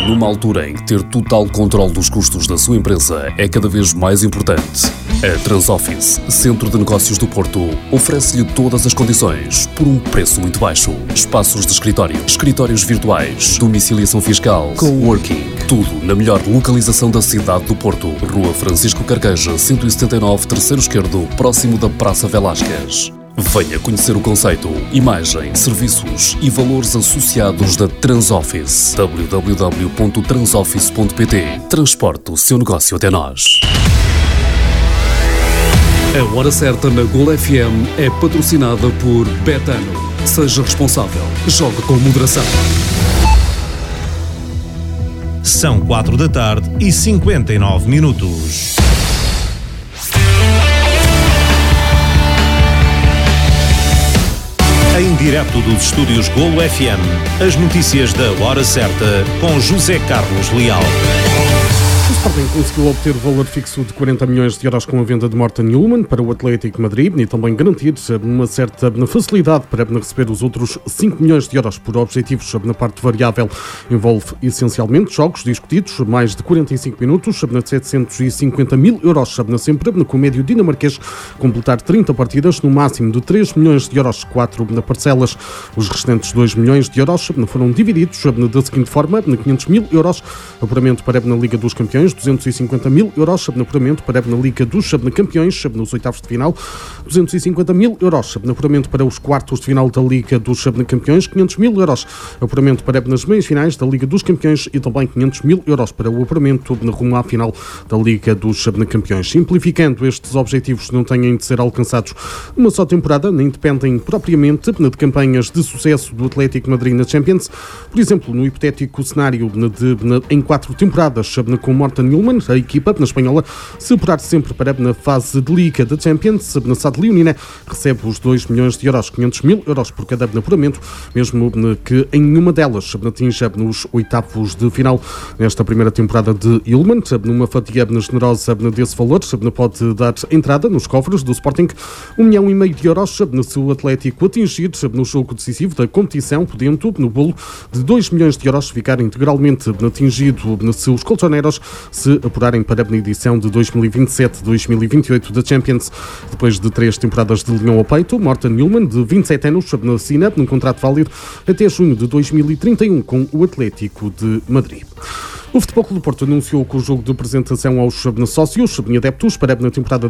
Numa altura em que ter total controle dos custos da sua empresa é cada vez mais importante, a Transoffice, Centro de Negócios do Porto, oferece-lhe todas as condições por um preço muito baixo. Espaços de escritório, escritórios virtuais, domiciliação fiscal, coworking, tudo na melhor localização da cidade do Porto. Rua Francisco Carqueja, 179, terceiro esquerdo, próximo da Praça Velásquez. Venha conhecer o conceito, imagem, serviços e valores associados da Transoffice. www.transoffice.pt. Transporte o seu negócio até nós. A Hora Certa na Gol FM é patrocinada por Betano. Seja responsável. Jogue com moderação. São 4h59. Em direto dos estúdios Golo FM, as notícias da Hora Certa com José Carlos Leal. O Sporting conseguiu obter o valor fixo de 40 milhões de euros com a venda de Morten Hjulmand para o Atlético Madrid e também garantir uma certa facilidade para receber os outros 5 milhões de euros por objetivos na parte variável. Envolve essencialmente jogos discutidos, mais de 45 minutos, 750 mil euros sempre, com o médio dinamarquês completar 30 partidas no máximo de 3 milhões de euros, 4 parcelas. Os restantes 2 milhões de euros foram divididos da seguinte forma: 500 mil euros apuramento para na Liga dos Campeões, 250 mil euros de apuramento para na Liga dos Campeões nos oitavos de final, 250 mil euros de apuramento para os quartos de final da Liga dos Campeões, 500 mil euros apuramento para nas meias finais da Liga dos Campeões e também 500 mil euros para o apuramento rumo à final da Liga dos Campeões. Simplificando, estes objetivos não têm de ser alcançados numa só temporada, nem dependem propriamente de campanhas de sucesso do Atlético Madrid na Champions. Por exemplo, no hipotético cenário em 4 temporadas com Morten Hjulmand, a equipa na espanhola, se apurar sempre para na fase de Liga da Champions, na SAD Leonina recebe os 2 milhões de euros, 500 mil euros por cada apuramento, mesmo que em nenhuma delas atinja nos oitavos de final. Nesta primeira temporada de Hjulmand, numa fatia generosa desse valor, pode dar entrada nos cofres do Sporting 1,5 milhão de euros se o Atlético atingir no jogo decisivo da competição, podendo no bolo de 2 milhões de euros ficar integralmente atingido se os colchoneros se apurarem para a edição de 2027-2028 da Champions. Depois de 3 temporadas de linhão ao peito, Morten Hjulmand, de 27 anos, assina num contrato válido até junho de 2031 com o Atlético de Madrid. O Futebol Clube do Porto anunciou que o jogo de apresentação aos sócios e adeptos para a temporada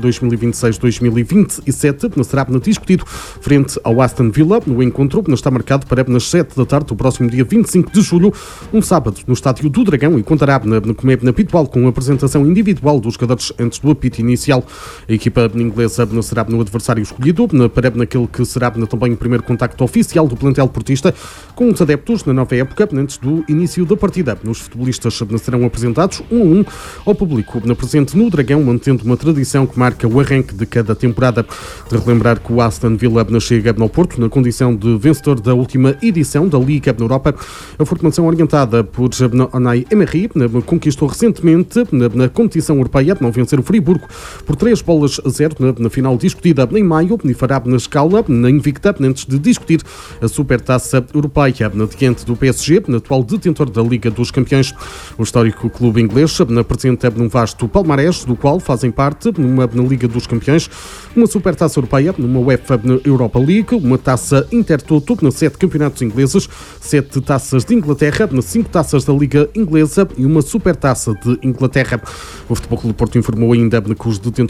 2026-2027 será discutido frente ao Aston Villa. O encontro está marcado para as 7 da tarde do próximo dia 25 de julho, um sábado, no Estádio do Dragão, e contará, como é habitual, com a apresentação individual dos jogadores antes do apito inicial. A equipa inglesa será no adversário escolhido para naquele que será também o primeiro contacto oficial do plantel portista com os adeptos na nova época, antes do início da partida. Os futebolistas serão apresentados 1 a 1 ao público presente no Dragão, mantendo uma tradição que marca o arranque de cada temporada. De relembrar que o Aston Villa chega ao Porto na condição de vencedor da última edição da Liga na Europa. A formação orientada por Unai Emery conquistou recentemente na competição europeia ao vencer o Friburgo por 3-0 na final discutida em maio e fará na escala na invicta antes de discutir a Supertaça Europeia diante do PSG, atual detentor da Liga dos Campeões. O histórico clube inglês apresenta um vasto palmarés, do qual fazem parte na Liga dos Campeões, uma Supertaça Europeia, uma UEFA Europa League, uma taça Intertoto, 7 campeonatos ingleses, 7 taças de Inglaterra, 5 taças da Liga Inglesa e uma Supertaça de Inglaterra. O Futebol Clube do Porto informou ainda que os detentores